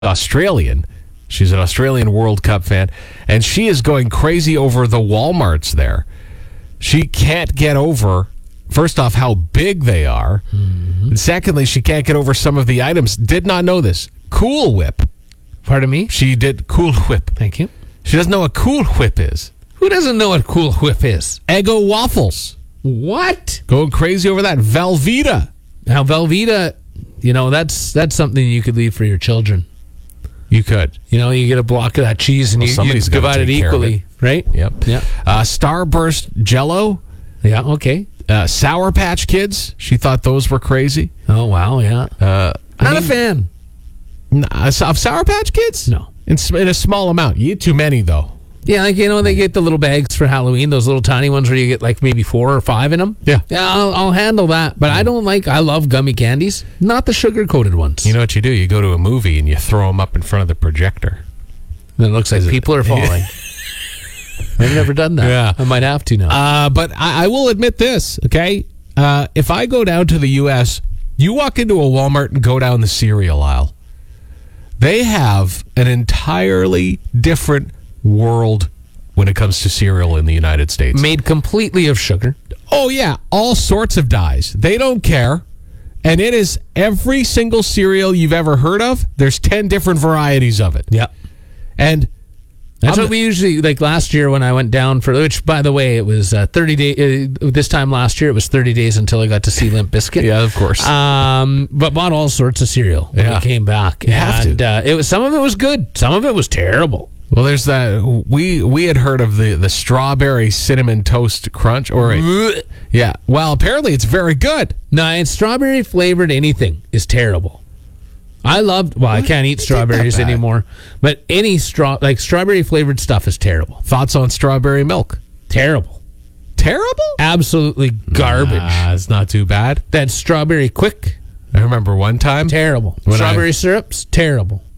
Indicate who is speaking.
Speaker 1: Australian. She's an Australian World Cup fan, and she is going crazy over the Walmarts there. She can't get over, first off, how big they are. Mm-hmm. And secondly, she can't get over some of the items. Did not know this. Cool Whip.
Speaker 2: Pardon me?
Speaker 1: She did Cool Whip.
Speaker 2: Thank you.
Speaker 1: She doesn't know what Cool Whip is.
Speaker 2: Who doesn't know what Cool Whip is?
Speaker 1: Eggo waffles.
Speaker 2: What?
Speaker 1: Going crazy over that. Velveeta.
Speaker 2: Now, Velveeta, that's something you could leave for your children.
Speaker 1: You could.
Speaker 2: You get a block of that cheese and you divide it equally, right?
Speaker 1: Yep.
Speaker 2: Yeah.
Speaker 1: Starburst Jell-O.
Speaker 2: Yeah, okay.
Speaker 1: Sour Patch Kids. She thought those were crazy.
Speaker 2: Oh, wow, yeah. Not a fan.
Speaker 1: Of Sour Patch Kids?
Speaker 2: No.
Speaker 1: In a small amount. You eat too many, though.
Speaker 2: Yeah, they get the little bags for Halloween, those little tiny ones where you get like maybe 4 or 5 in them.
Speaker 1: Yeah.
Speaker 2: Yeah, I'll handle that. But I love gummy candies, not the sugar-coated ones.
Speaker 1: You know what you do? You go to a movie and you throw them up in front of the projector.
Speaker 2: And it looks like people are falling. I've never done that.
Speaker 1: Yeah.
Speaker 2: I might have to now.
Speaker 1: But I will admit this, okay? If I go down to the U.S., you walk into a Walmart and go down the cereal aisle. They have an entirely different world when it comes to cereal in the United States.
Speaker 2: Made completely of sugar.
Speaker 1: Oh, yeah. All sorts of dyes. They don't care. And it is every single cereal you've ever heard of. There's 10 different varieties of it.
Speaker 2: Yeah.
Speaker 1: And
Speaker 2: that's what we usually, like last year when I went down for, which, by the way, it was 30 days. This time last year, it was 30 days until I got to see Limp Bizkit.
Speaker 1: Yeah, of course.
Speaker 2: But bought all sorts of cereal when I came back.
Speaker 1: You have to.
Speaker 2: Some of it was good. Some of it was terrible.
Speaker 1: Well, there's that. We had heard of the strawberry cinnamon toast crunch, yeah. Well, apparently it's very good.
Speaker 2: No, and strawberry flavored anything is terrible. I can't eat strawberries anymore, but any strawberry flavored stuff is terrible.
Speaker 1: Thoughts on strawberry milk?
Speaker 2: Terrible.
Speaker 1: Terrible?
Speaker 2: Absolutely garbage.
Speaker 1: It's not too bad.
Speaker 2: That strawberry quick.
Speaker 1: I remember one time.
Speaker 2: Terrible. Strawberry syrups, terrible.